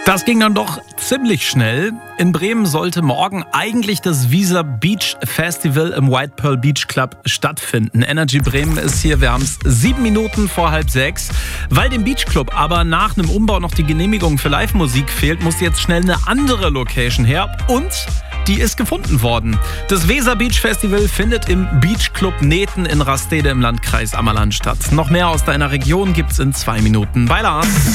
Das ging dann doch ziemlich schnell. In Bremen sollte morgen eigentlich das Visa Beach Festival im White Pearl Beach Club stattfinden. Energy Bremen ist hier, wir haben es 7 Minuten vor 5:30. Weil dem Beach Club aber nach einem Umbau noch die Genehmigung für Live-Musik fehlt, muss jetzt schnell eine andere Location her und die ist gefunden worden. Das Weser Beach Festival findet im Beach Club Neten in Rastede im Landkreis Ammerland statt. Noch mehr aus deiner Region gibt's in 2 Minuten bei Lars.